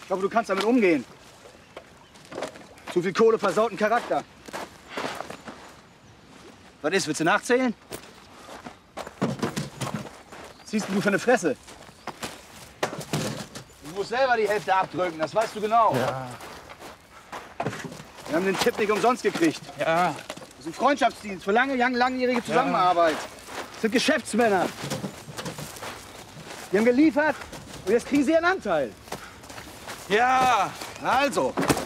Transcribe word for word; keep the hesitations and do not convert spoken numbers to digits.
Ich hoffe, du kannst damit umgehen. Zu viel Kohle versaut den Charakter. Was ist, willst du nachzählen? Was ziehst du für eine Fresse? Du musst selber die Hälfte abdrücken, das weißt du genau. Ja. Wir haben den Tipp nicht umsonst gekriegt. Ja. Das ist ein Freundschaftsdienst für lange, langjährige Zusammenarbeit. Das sind Geschäftsmänner. Die haben geliefert und jetzt kriegen sie ihren Anteil. Ja. Also,